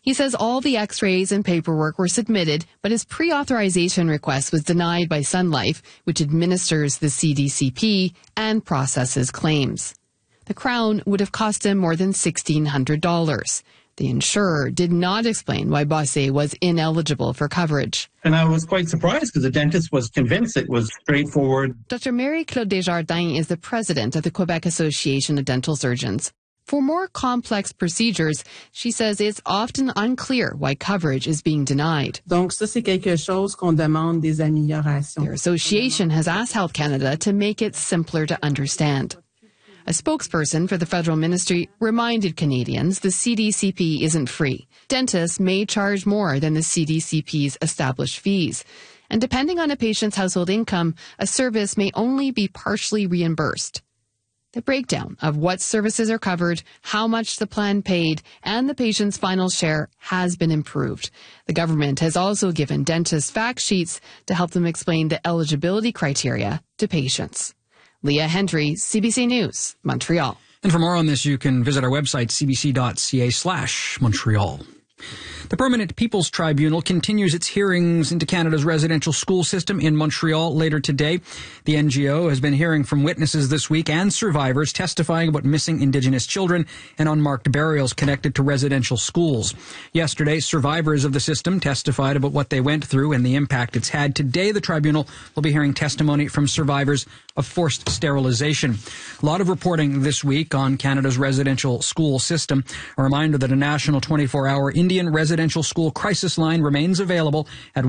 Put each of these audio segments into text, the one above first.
He says all the x-rays and paperwork were submitted, but his pre-authorization request was denied by Sun Life, which administers the CDCP and processes claims. The crown would have cost him more than $1,600. The insurer did not explain why Bossé was ineligible for coverage. And I was quite surprised because the dentist was convinced it was straightforward. Dr. Marie-Claude Desjardins is the president of the Quebec Association of Dental Surgeons. For more complex procedures, she says it's often unclear why coverage is being denied. Donc ça, c'est quelque chose qu'on demande des améliorations. Their association has asked Health Canada to make it simpler to understand. A spokesperson for the federal ministry reminded Canadians the CDCP isn't free. Dentists may charge more than the CDCP's established fees. And depending on a patient's household income, a service may only be partially reimbursed. The breakdown of what services are covered, how much the plan paid, and the patient's final share has been improved. The government has also given dentists fact sheets to help them explain the eligibility criteria to patients. Leah Hendry, CBC News, Montreal. And for more on this, you can visit our website, cbc.ca/Montreal. The Permanent People's Tribunal continues its hearings into Canada's residential school system in Montreal later today. The NGO has been hearing from witnesses this week and survivors testifying about missing Indigenous children and unmarked burials connected to residential schools. Yesterday, survivors of the system testified about what they went through and the impact it's had. Today, the tribunal will be hearing testimony from survivors of forced sterilization. A lot of reporting this week on Canada's residential school system. A reminder that a national 24-hour Indian residential school crisis line remains available at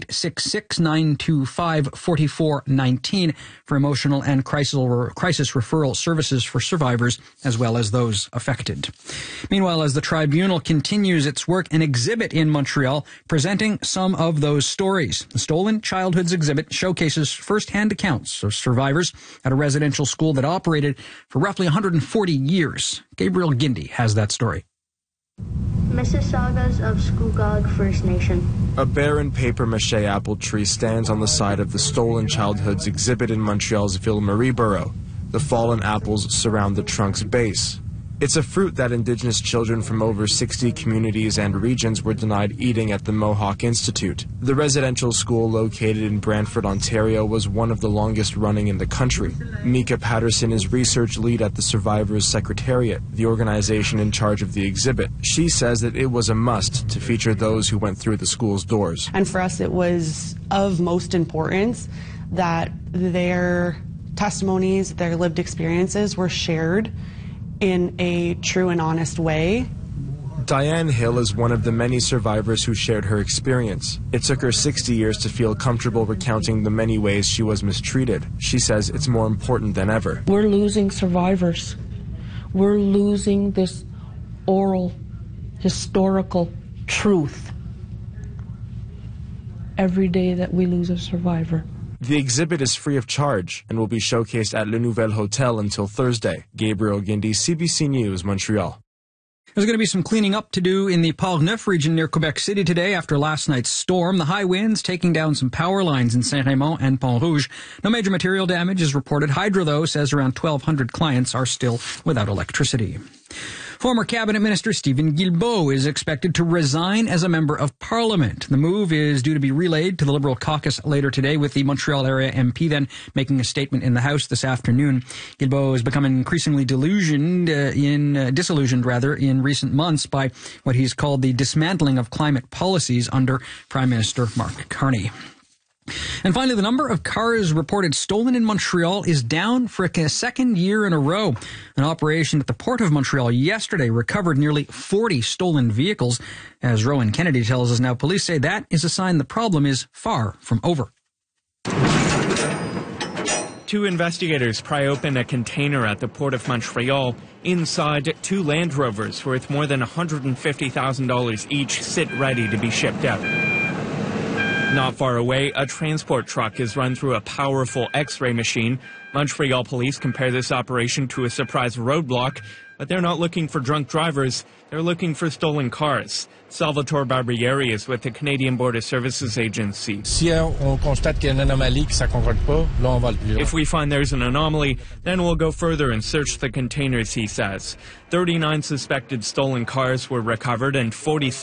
1-866-925-4419 for emotional and crisis referral services for survivors as well as those affected. Meanwhile, as the tribunal continues its work, an exhibit in Montreal presenting some of those stories. The Stolen Childhoods exhibit showcases first-hand accounts of survivors at a residential school that operated for roughly 140 years. Gabriel Gindi has that story. Mississaugas of Scugog First Nation. A barren papier-mâché apple tree stands on the side of the Stolen Childhoods exhibit in Montreal's Ville-Marie borough. The fallen apples surround the trunk's base. It's a fruit that Indigenous children from over 60 communities and regions were denied eating at the Mohawk Institute. The residential school located in Brantford, Ontario, was one of the longest running in the country. Mika Patterson is research lead at the Survivors Secretariat, the organization in charge of the exhibit. She says that it was a must to feature those who went through the school's doors. And for us, it was of most importance that their testimonies, their lived experiences were shared in a true and honest way. Diane Hill is one of the many survivors who shared her experience. It took her 60 years to feel comfortable recounting the many ways she was mistreated. She says it's more important than ever. We're losing survivors. We're losing this oral, historical truth every day that we lose a survivor. The exhibit is free of charge and will be showcased at Le Nouvel Hotel until Thursday. Gabriel Gindi, CBC News, Montreal. There's going to be some cleaning up to do in the Port-Neuf region near Quebec City today after last night's storm. The high winds taking down some power lines in Saint-Raymond and Pont-Rouge. No major material damage is reported. Hydro, though, says around 1,200 clients are still without electricity. Former Cabinet Minister Stephen Guilbeault is expected to resign as a Member of Parliament. The move is due to be relayed to the Liberal caucus later today, with the Montreal area MP then making a statement in the House this afternoon. Guilbeault has become increasingly disillusioned in recent months by what he's called the dismantling of climate policies under Prime Minister Mark Carney. And finally, the number of cars reported stolen in Montreal is down for a second year in a row. An operation at the Port of Montreal yesterday recovered nearly 40 stolen vehicles. As Rowan Kennedy tells us now, police say that is a sign the problem is far from over. Two investigators pry open a container at the Port of Montreal. Inside, two Land Rovers worth more than $150,000 each sit ready to be shipped out. Not far away, a transport truck is run through a powerful X-ray machine. Montreal police compare this operation to a surprise roadblock, but they're not looking for drunk drivers. They're looking for stolen cars. Salvatore Barbieri is with the Canadian Border Services Agency. If we find there's an anomaly, then we'll go further and search the containers, he says. 39 suspected stolen cars were recovered and 46